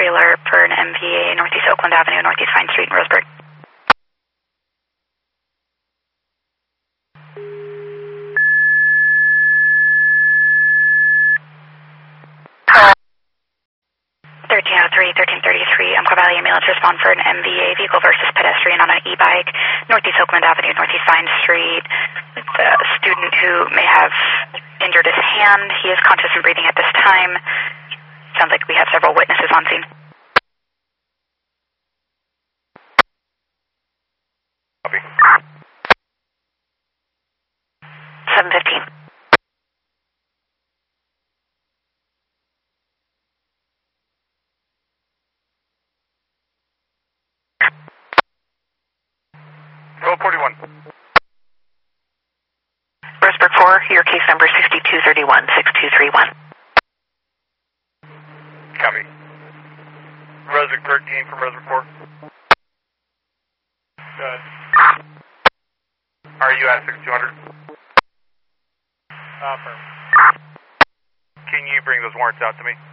trailer per an MVA, Northeast Oakland Avenue, Northeast Vine Street in Roseburg. 1333, Umpqua Valley ambulance respond for an MVA vehicle versus pedestrian on an e-bike, Northeast Oakland Avenue, Northeast Vine Street. It's a student who may have injured his hand. He is conscious and breathing at this time. Sounds like we have several witnesses on scene. Copy. 715. Roseburg 4, your case number 6231, 6231. Copy. Roseburg 13 from Roseburg 4. Good. Are you at 6200? Can you bring those warrants out to me?